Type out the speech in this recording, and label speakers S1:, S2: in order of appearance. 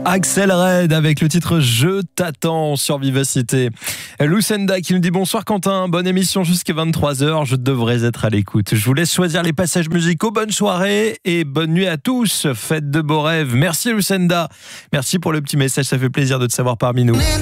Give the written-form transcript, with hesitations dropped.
S1: Axel Red avec le titre Je t'attends sur Vivacité. Lucenda qui nous dit bonsoir Quentin, bonne émission jusqu'à 23h, je devrais être à l'écoute. Je vous laisse choisir les passages musicaux, bonne soirée et bonne nuit à tous, faites de beaux rêves. Merci Lucenda, merci pour le petit message, ça fait plaisir de te savoir parmi nous.